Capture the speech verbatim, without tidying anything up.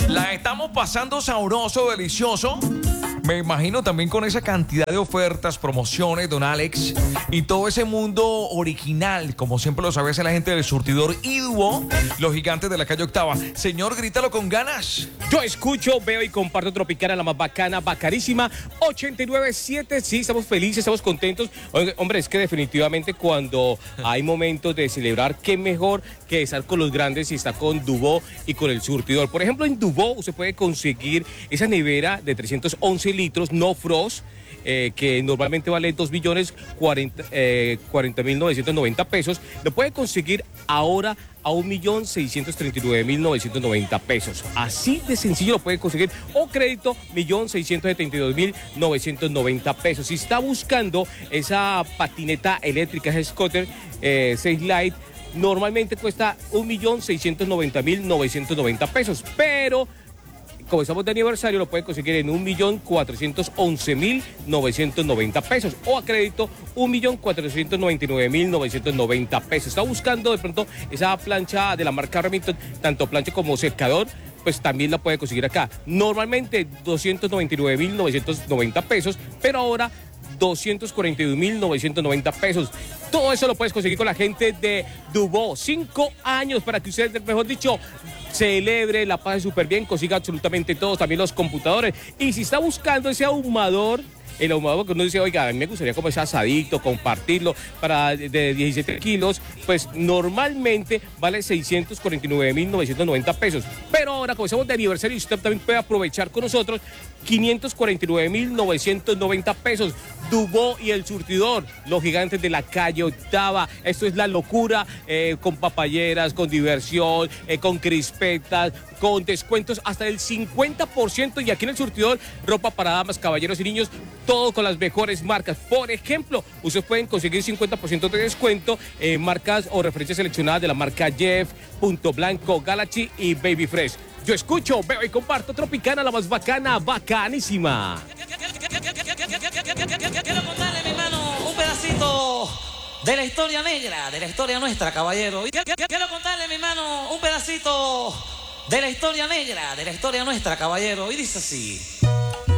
La estamos pasando sabroso, delicioso. Me imagino también con esa cantidad de ofertas, promociones, don Alex, y todo ese mundo original, como siempre lo sabe hacer la gente del surtidor Iduo, los gigantes de la calle Octava. Señor, grítalo con ganas. Yo escucho, veo y comparto Tropicana, la más bacana, bacanísima, ochenta y nueve punto siete. Sí, estamos felices, estamos contentos. Oiga, hombre, es que definitivamente cuando hay momentos de celebrar, qué mejor que estar con los grandes y estar con Dubó y con el surtidor. Por ejemplo, en Dubó usted puede conseguir esa nevera de trescientos once litros, no frost, eh, que normalmente vale dos millones cuarenta mil novecientos noventa pesos. Lo puede conseguir ahora a un millón seiscientos treinta y nueve mil novecientos noventa pesos. Así de sencillo lo puede conseguir. O crédito, un millón seiscientos setenta y dos mil novecientos noventa pesos. Si está buscando esa patineta eléctrica, ese scooter eh, seis Lite, normalmente cuesta un millón seiscientos noventa mil novecientos noventa pesos. Pero como estamos de aniversario, lo puede conseguir en un millón cuatrocientos once mil novecientos noventa pesos. O a crédito, un millón cuatrocientos noventa y nueve mil novecientos noventa pesos. Está buscando de pronto esa plancha de la marca Remington, tanto plancha como secador, pues también la puede conseguir acá. Normalmente doscientos noventa y nueve mil novecientos noventa pesos, pero ahora doscientos cuarenta y dos mil novecientos noventa pesos. Todo eso lo puedes conseguir con la gente de Dubó. Cinco años para que usted, mejor dicho, celebre, la pase súper bien, consiga absolutamente todo, también los computadores. Y si está buscando ese ahumador, el ahumador que uno dice, oiga, a mí me gustaría como ese asadito, compartirlo para de diecisiete kilos, pues normalmente vale seiscientos cuarenta y nueve mil novecientos noventa pesos. Pero ahora, como estamos de aniversario, usted también puede aprovechar con nosotros quinientos cuarenta y nueve mil novecientos noventa pesos. Dubó y el surtidor, los gigantes de la calle Octava. Esto es la locura, eh, con papayeras, con diversión, eh, con crispetas, con descuentos hasta del cincuenta por ciento. Y aquí en el surtidor, ropa para damas, caballeros y niños, todo con las mejores marcas. Por ejemplo, ustedes pueden conseguir cincuenta por ciento de descuento en marcas o referencias seleccionadas de la marca Jeff, Punto Blanco, Galaxy y Baby Fresh. Yo escucho, veo y comparto Tropicana, la más bacana, bacanísima. Quiero contarle, mi hermano, un pedacito de la historia negra, de la historia nuestra, caballero. Quiero contarle, mi hermano, un pedacito de la historia negra, de la historia nuestra, caballero. Y dice así.